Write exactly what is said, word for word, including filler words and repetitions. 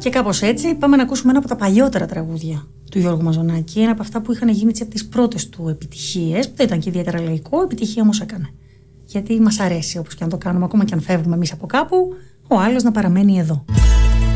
Και κάπως έτσι πάμε να ακούσουμε ένα από τα παλιότερα τραγούδια του Γιώργου Μαζονάκη. Ένα από αυτά που είχαν γίνει από τις πρώτες του επιτυχίες, που δεν ήταν και ιδιαίτερα λαϊκό, επιτυχία όμως έκανε. Γιατί μας αρέσει, όπως και αν το κάνουμε, ακόμα και αν φεύγουμε εμείς από κάπου, ο άλλος να παραμένει εδώ.